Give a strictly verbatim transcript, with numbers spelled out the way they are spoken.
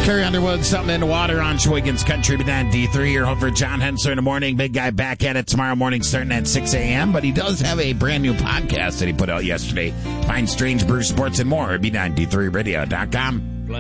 Carrie Underwood, something in the water on Sheboygan's Country, but then D three. Your home for John Hensler in the morning. Big guy back at it tomorrow morning starting at six a.m. But he does have a brand new podcast that he put out yesterday. Find Strange Brew Sports and more at B nine D three radio dot com.